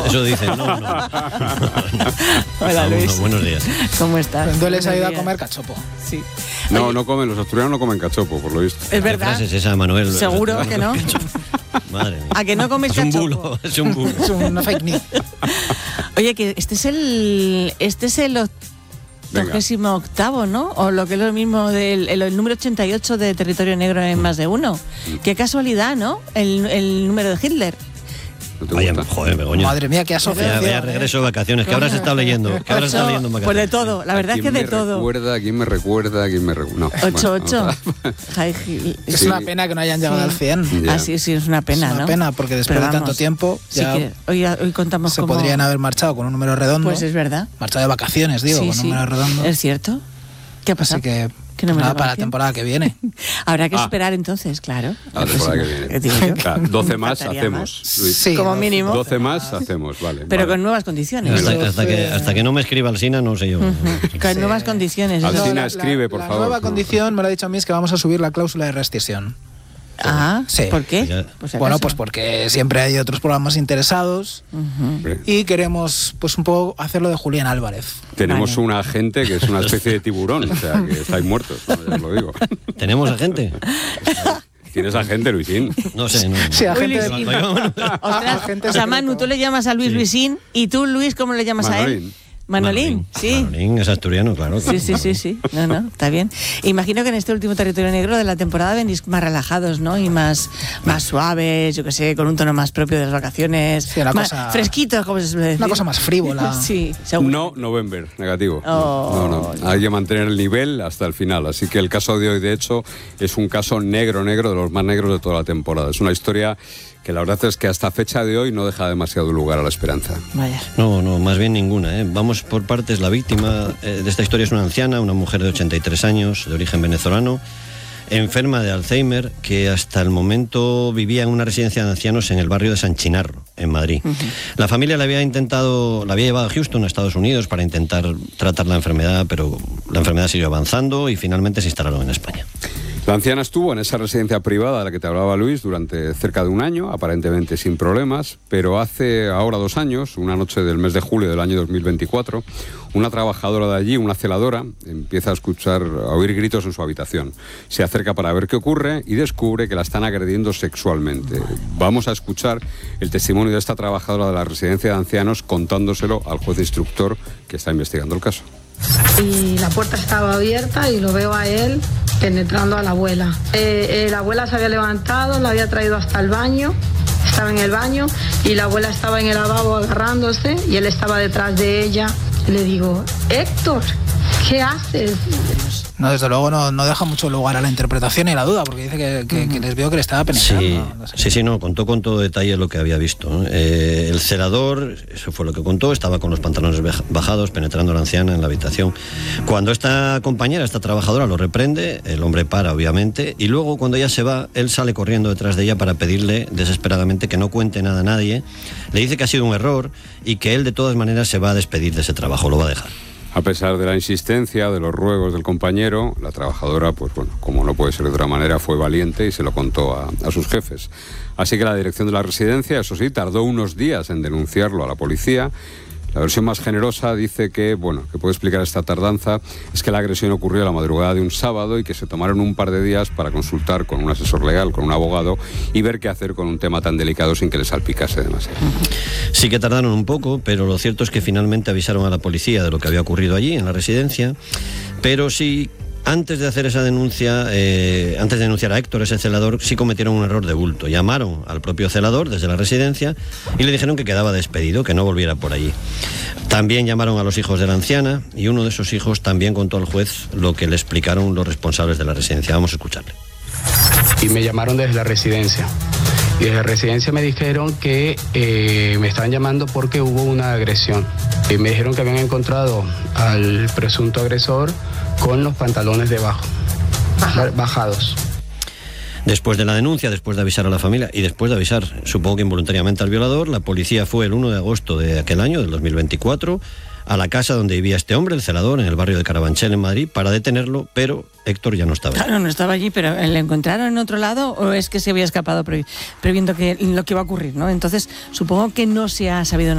Eso dicen, no. Hola, Luis. Buenos días. ¿Cómo estás? ¿Dónde les ha ido a comer cachopo? Sí. No, no comen, los asturianos no comen cachopo, por lo visto. Es ¿Qué verdad. frase es esa, Manuel? Seguro que no. Madre mía. ¿A que no comes Es un cachopo? bulo, es un bulo. Es una fake news. Oye, que este es el 88º, ¿no? O lo que es lo mismo el número 88 de Territorio Negro en Más de Uno. Qué casualidad, ¿no? El número de Hitler. ¿No te Vaya, gusta? joder, Begoña. Madre mía, qué asociación. Vaya regreso de vacaciones. ¿Qué habrás estado leyendo? ¿Qué habrás estado leyendo en Pues vacaciones? de todo, la verdad es que de todo. ¿Quién me recuerda? No. 88. Es Sí. una pena que no hayan llegado al 100. Ya. Ah, sí, es una pena, es una ¿no? pena, porque después Pero de tanto vamos, tiempo sí ya que hoy contamos se cómo... podrían haber marchado con un número redondo. Pues es verdad. Marchado de vacaciones, digo, Sí, con un número redondo. es cierto. ¿Qué pasa? Así que ¿Qué número nada, de para la vacación? temporada que viene. Habrá que esperar entonces, claro. A la temporada que ¿Qué digo viene. yo? Claro, 12 Me más faltaría hacemos, más. Luis. Sí, Como mínimo. 12 más hacemos, vale. Pero vale. con nuevas condiciones. Hasta que no me escriba Alsina, no sé yo. Con nuevas condiciones. Alsina, eso. No, escribe, por favor. La nueva No. condición me lo ha dicho a mí es que vamos a subir la cláusula de rescisión. Ah, Sí. ¿por qué? Ya. Pues, Bueno, ¿acaso? pues porque siempre hay otros programas interesados Hombre, y queremos pues un poco hacerlo de Julián Álvarez. tenemos Vale. un agente que es una especie de tiburón, o sea, que estáis muertos, ¿no? Ya os lo digo. ¿Tenemos a gente? ¿Tienes agente, Luisín? No sé, no. Sí, a Uy, gente Luisín. de- Ostras, Gente o sea, secreto. Manu, tú le llamas a Luis Luisín y tú, Luis, ¿cómo le llamas a él? Manolín. Manolín, sí. Manolín es asturiano, claro. Sí. No, está bien. Imagino que en este último Territorio Negro de la temporada venís más relajados, ¿no? Y más suaves, yo qué sé, con un tono más propio de las vacaciones. Sí, una más cosa- fresquitos, como se suele decir. Una cosa más frívola. Sí, seguro. No, November, negativo. Oh. No. Hay que mantener el nivel hasta el final. Así que el caso de hoy, de hecho, es un caso negro, de los más negros de toda la temporada. Es una historia que la verdad es que hasta fecha de hoy no deja demasiado lugar a la esperanza. Vaya. No, más bien ninguna. Vamos por partes. La víctima de esta historia es una anciana, una mujer de 83 años, de origen venezolano, enferma de Alzheimer, que hasta el momento vivía en una residencia de ancianos en el barrio de San Chinarro, en Madrid. La familia la había llevado a Houston, a Estados Unidos, para intentar tratar la enfermedad, pero la enfermedad siguió avanzando y finalmente se instalaron en España. La anciana estuvo en esa residencia privada de la que te hablaba Luis durante cerca de un año, aparentemente sin problemas, pero hace ahora 2 años, una noche del mes de julio del año 2024, una trabajadora de allí, una celadora, empieza a oír gritos en su habitación. Se acerca para ver qué ocurre y descubre que la están agrediendo sexualmente. Vamos a escuchar el testimonio de esta trabajadora de la residencia de ancianos contándoselo al juez instructor que está investigando el caso. Y la puerta estaba abierta y lo veo a él penetrando a la abuela. La abuela se había levantado, la había traído hasta el baño, estaba en el baño y la abuela estaba en el lavabo agarrándose y él estaba detrás de ella. Y le digo, Héctor, ¿qué haces? No, desde luego no deja mucho lugar a la interpretación y a la duda, porque dice que les vio que le estaba penetrando. Sí, ¿no? No sé. sí, contó con todo detalle lo que había visto, ¿no? El celador, eso fue lo que contó, estaba con los pantalones bajados, penetrando a la anciana en la habitación. Cuando esta compañera, esta trabajadora, lo reprende, el hombre para, obviamente, y luego cuando ella se va, él sale corriendo detrás de ella para pedirle desesperadamente que no cuente nada a nadie. Le dice que ha sido un error y que él de todas maneras se va a despedir de ese trabajo, lo va a dejar. A pesar de la insistencia, de los ruegos del compañero, la trabajadora, pues bueno, como no puede ser de otra manera, fue valiente y se lo contó a sus jefes. Así que la dirección de la residencia, eso sí, tardó unos días en denunciarlo a la policía. La versión más generosa dice que puede explicar esta tardanza, es que la agresión ocurrió a la madrugada de un sábado y que se tomaron un par de días para consultar con un asesor legal, con un abogado, y ver qué hacer con un tema tan delicado sin que le salpicase demasiado. Sí que tardaron un poco, pero lo cierto es que finalmente avisaron a la policía de lo que había ocurrido allí, en la residencia, pero sí... Antes de hacer esa denuncia, antes de denunciar a Héctor, ese celador, sí cometieron un error de bulto. Llamaron al propio celador desde la residencia y le dijeron que quedaba despedido, que no volviera por allí. También llamaron a los hijos de la anciana y uno de esos hijos también contó al juez lo que le explicaron los responsables de la residencia. Vamos a escucharle. Y me llamaron desde la residencia. Y desde la residencia me dijeron que me estaban llamando porque hubo una agresión. Y me dijeron que habían encontrado al presunto agresor con los pantalones debajo, bajados. Después de la denuncia, después de avisar a la familia y después de avisar, supongo que involuntariamente al violador, la policía fue el 1 de agosto de aquel año, del 2024, a la casa donde vivía este hombre, el celador, en el barrio de Carabanchel, en Madrid, para detenerlo, pero Héctor ya no estaba allí. Claro, no estaba allí, pero ¿le encontraron en otro lado o es que se había escapado previendo que lo que iba a ocurrir, ¿no? Entonces, supongo que no se ha sabido nada.